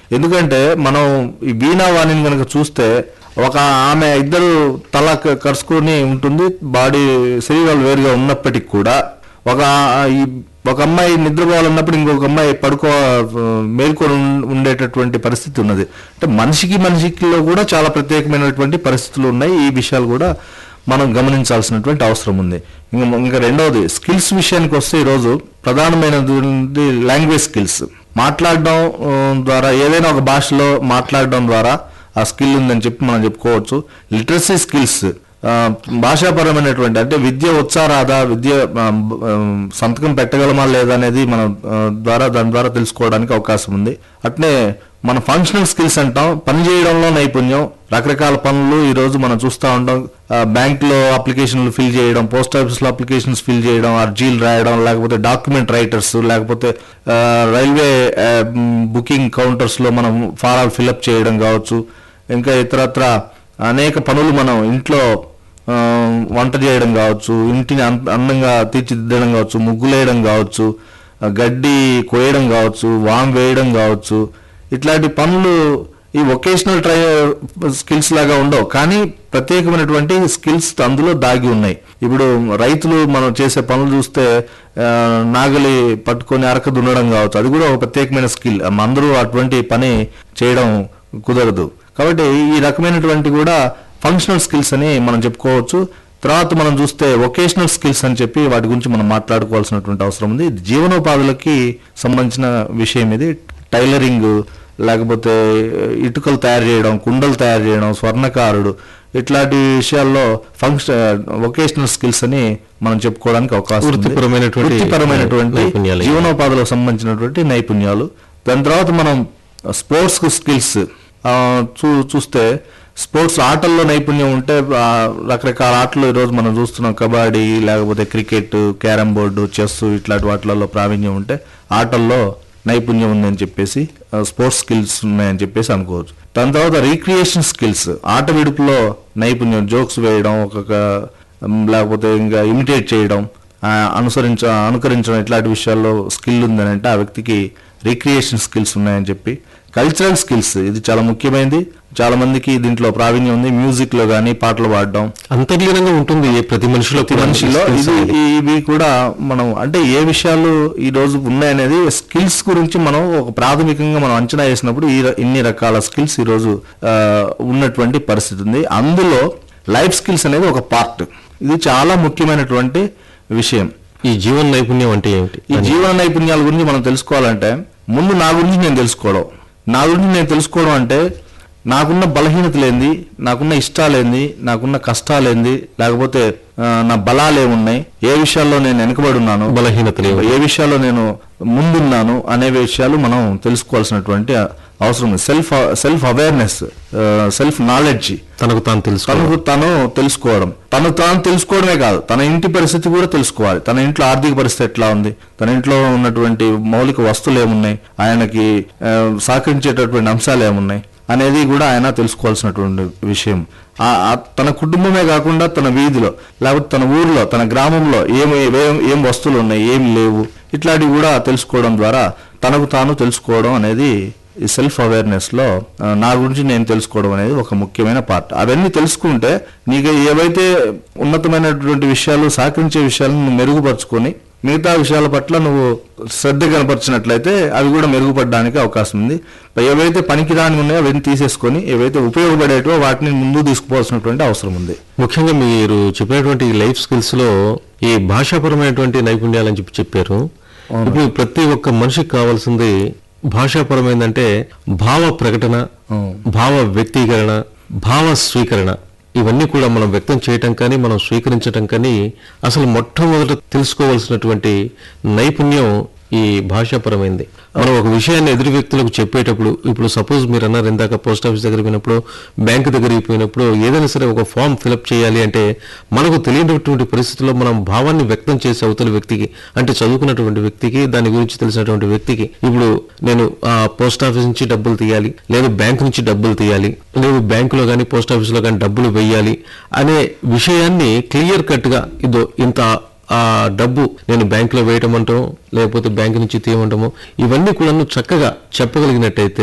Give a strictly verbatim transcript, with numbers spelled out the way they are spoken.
ఎందుకంటే మనం ఈ వీణా వాణిని కనుక చూస్తే ఒక ఆమె ఇద్దరు తల క- కరుచుకొని ఉంటుంది, బాడీ శరీరాలు వేరుగా ఉన్నప్పటికీ కూడా ఒక ఈ ఒక అమ్మాయి నిద్రపోవాలన్నప్పుడు ఇంకొక అమ్మాయి పడుకో మేల్కొని ఉం- ఉండేటటువంటి పరిస్థితి ఉన్నది. అంటే మనిషికి మనిషికిలో కూడా చాలా ప్రత్యేకమైనటువంటి పరిస్థితులు ఉన్నాయి. ఈ విషయాలు కూడా మనం గమనించాల్సినటువంటి అవసరం ఉంది. ఇంకా ఇంకా రెండవది స్కిల్స్ విషయానికి వస్తే ఈరోజు ప్రధానమైనటువంటి లాంగ్వేజ్ స్కిల్స్. మాట్లాడడం ఆ, ద్వారా ఏదైనా ఒక భాషలో మాట్లాడడం ద్వారా ఆ స్కిల్ ఉందని చెప్పి మనం చెప్పుకోవచ్చు. లిటరసీ స్కిల్స్ భాషాపరమైనటువంటి అంటే విద్య వచ్చారాదా, విద్య ఆ, ఆ, సంతకం పెట్టగలమా లేదా అనేది మనం ఆ, ద్వారా దాని ద్వారా తెలుసుకోవడానికి అవకాశం ఉంది. అట్నే మన ఫంక్షనల్ స్కిల్స్ అంటాం, పని చేయడంలో నైపుణ్యం. రకరకాల పనులు ఈ రోజు మనం చూస్తూ ఉంటాం. బ్యాంక్ లో అప్లికేషన్లు ఫిల్ చేయడం, పోస్ట్ ఆఫీస్ లో అప్లికేషన్స్ ఫిల్ చేయడం, అర్జీలు రాయడం, లేకపోతే డాక్యుమెంట్ రైటర్స్, లేకపోతే ఆ, రైల్వే ఆ, బుకింగ్ కౌంటర్స్ లో మనం ఫారాలు ఫిల్అప్ చేయడం కావచ్చు. ఇంకా ఇతరత్ర అనేక పనులు మనం ఇంట్లో ఆ, వంట చేయడం కావచ్చు, ఇంటిని అన్- అందంగా తీర్చిదిద్దడం కావచ్చు, ముగ్గులేయడం కావచ్చు, ఆ, గడ్డి కోయడం కావచ్చు, వామ్ వేయడం కావచ్చు. ఇట్లాంటి పనులు ఈ వొకేషనల్ ట్రై స్కిల్స్ లాగా ఉండవు, కానీ ప్రత్యేకమైనటువంటి స్కిల్స్ అందులో దాగి ఉన్నాయి. ఇప్పుడు రైతులు మనం చేసే పనులు చూస్తే ఆ, నాగలి పట్టుకొని అరక దున్నడం కావచ్చు, అది కూడా ఒక ప్రత్యేకమైన స్కిల్. అందరూ అటువంటి పని చేయడం కుదరదు. కాబట్టి ఈ రకమైనటువంటి కూడా ఫంక్షనల్ స్కిల్స్ అని మనం చెప్పుకోవచ్చు. తర్వాత మనం చూస్తే వొకేషనల్ స్కిల్స్ అని చెప్పి వాటి గురించి మనం మాట్లాడుకోవాల్సినటువంటి అవసరం ఉంది. ఇది జీవనోపాధులకి సంబంధించిన విషయం. ఇది టైలరింగ్, లేకపోతే ఇటుకలు తయారు చేయడం, కుండలు తయారు చేయడం, స్వర్ణకారుడు, ఇట్లాంటి విషయాల్లో ఫంక్షన్ వొకేషనల్ స్కిల్స్ అని మనం చెప్పుకోవడానికి అవకాశం ఉంది. వృత్తిపరమైనటువంటి వృత్తిపరమైనటువంటి నైపుణ్యాలు. జీవనోపాధులకు సంబంధించినటువంటి నైపుణ్యాలు. దాని తర్వాత మనం స్పోర్ట్స్ స్కిల్స్ చూ చూస్తే స్పోర్ట్స్ ఆటల్లో నైపుణ్యం ఉంటే ఆ, రకరకాల ఆటలు ఈరోజు మనం చూస్తున్నాం. కబడ్డీ, లేకపోతే క్రికెట్, క్యారమ్ బోర్డు, చెస్, ఇట్లాంటి వాటిలలో ప్రావీణ్యం ఉంటే ఆటల్లో నైపుణ్యం ఉందని చెప్పేసి ఆ, స్పోర్ట్స్ స్కిల్స్ ఉన్నాయని చెప్పేసి అనుకోవచ్చు. దాని తర్వాత రీక్రియేషన్ స్కిల్స్, ఆట విడుపులో నైపుణ్యం, జోక్స్ వేయడం, ఒక్కొక్క ఉమ్, లేకపోతే ఇంకా ఇమిటేట్ చేయడం, ఆ, అనుసరించ అనుకరించడం, ఇట్లాంటి విషయాల్లో స్కిల్ ఉందని అంటే ఆ వ్యక్తికి రీక్రియేషన్ స్కిల్స్ ఉన్నాయని చెప్పి. కల్చరల్ స్కిల్స్, ఇది చాలా ముఖ్యమైనది. చాలా మందికి దీంట్లో ప్రావీణ్యం ఉంది. మ్యూజిక్ లో కానీ పాటలు పాడడం అంతర్లీనంగా ఉంటుంది ఏ ప్రతి మనిషిలో ప్రతి మనిషిలో. ఇది ఇవి కూడా మనం అంటే ఏ విషయాలు ఈ రోజు ఉన్నాయనేది స్కిల్స్ గురించి మనం ఒక ప్రాథమికంగా మనం అంచనా వేసినప్పుడు ఈ ర- ఇన్ని రకాల స్కిల్స్ ఈ రోజు ఆ, ఉన్నటువంటి పరిస్థితి ఉంది. అందులో లైఫ్ స్కిల్స్ అనేది ఒక పార్ట్. ఇది చాలా ముఖ్యమైనటువంటి విషయం. ఈ జీవన నైపుణ్యం అంటే ఏమిటి? ఈ జీవన నైపుణ్యాల గురించి మనం తెలుసుకోవాలంటే ముందు నా గురించి నేను తెలుసుకోవడం. నా గురించి నేను తెలుసుకోవడం అంటే నాకున్న బలహీనతలేంది, నాకున్న ఇష్టాలేంది, నాకున్న కష్టాలేంది, లేకపోతే ఆ, నా బలాలు ఏమున్నాయి, ఏ విషయాల్లో నేను వెనుకబడి ఉన్నాను, బలహీనతలు ఏమిటి? ఏ విషయాల్లో నేను ముందున్నాను అనే విషయాలు మనం తెలుసుకోవాల్సినటువంటి అవసరం ఉంది. Self self awareness, self knowledge, తనకు తాను తెలుసుకో తనకు తను తెలుసుకోవడం. తను తాను తెలుసుకోవడమే కాదు, తన ఇంటి పరిస్థితి కూడా తెలుసుకోవాలి. తన ఇంట్లో ఆర్థిక పరిస్థితి ఎట్లా ఉంది, తన ఇంట్లో ఉన్నటువంటి మౌలిక వస్తువులు ఏమున్నాయి, ఆయనకి ఆ, సహకరించేటటువంటి అంశాలు ఏమున్నాయి అనేది కూడా ఆయన తెలుసుకోవాల్సినటువంటి విషయం. ఆ- ఆ తన కుటుంబమే కాకుండా తన వీధిలో, లేకపోతే తన ఊర్లో, తన గ్రామంలో ఏం ఏం ఏం వస్తువులు ఉన్నాయి, ఏం లేవు, ఇట్లాంటివి కూడా తెలుసుకోవడం ద్వారా తనకు తాను తెలుసుకోవడం అనేది ఈ సెల్ఫ్ అవేర్నెస్ లో ఆ, నా గురించి నేను తెలుసుకోవడం అనేది ఒక ముఖ్యమైన పార్ట్. అవన్నీ తెలుసుకుంటే నీకు ఏవైతే ఉన్నతమైనటువంటి విషయాలు, సహకరించే విషయాలను నువ్వు మెరుగుపరుచుకొని మిగతా విషయాల పట్ల నువ్వు శ్రద్ధ కనపరిచినట్లయితే అవి కూడా మెరుగుపడడానికి అవకాశం ఉంది. ఏవైతే పనికిరాని ఉన్నాయో అవన్నీ తీసేసుకొని ఏవైతే ఉపయోగపడేటో వాటిని ముందు తీసుకుపోవాల్సినటువంటి అవసరం ఉంది. ముఖ్యంగా మీరు చెప్పినటువంటి లైఫ్ స్కిల్స్ లో ఈ భాషాపరమైనటువంటి నైపుణ్యాలని చెప్పి చెప్పారు. ఇప్పుడు ప్రతి ఒక్క మనిషికి కావాల్సింది భాషాపరమైందంటే భావ ప్రకటన, భావ వ్యక్తీకరణ, భావ స్వీకరణ. ఇవన్నీ కూడా మనం వ్యక్తం చేయటం కానీ మనం స్వీకరించటం కానీ అసలు మొట్టమొదట తెలుసుకోవాల్సినటువంటి నైపుణ్యం ఈ భాషాపరమైంది. మనం ఒక విషయాన్ని ఎదురు వ్యక్తులకు చెప్పేటప్పుడు, ఇప్పుడు సపోజ్ మీరు అన్నారు ఇందాక పోస్ట్ ఆఫీస్ దగ్గర పోయినప్పుడు, బ్యాంకు దగ్గరికి పోయినప్పుడు ఏదైనా సరే ఒక ఫామ్ ఫిలప్ చేయాలి అంటే మనకు తెలియనటువంటి పరిస్థితుల్లో మనం భావాన్ని వ్యక్తం చేసే అవతల వ్యక్తికి, అంటే చదువుకున్నటువంటి వ్యక్తికి, దాని గురించి తెలిసినటువంటి వ్యక్తికి, ఇప్పుడు నేను ఆ పోస్ట్ ఆఫీస్ నుంచి డబ్బులు తీయాలి, లేదు బ్యాంకు నుంచి డబ్బులు తీయాలి, లేదు బ్యాంకులో కానీ పోస్ట్ ఆఫీసులో కానీ డబ్బులు వేయాలి అనే విషయాన్ని క్లియర్ కట్ గా ఇదో ఇంత ఆ డబ్బు నేను బ్యాంకులో వేయటం అంటాము, లేకపోతే బ్యాంకు నుంచి తీయమంటాము, ఇవన్నీ కూడా చక్కగా చెప్పగలిగినట్టయితే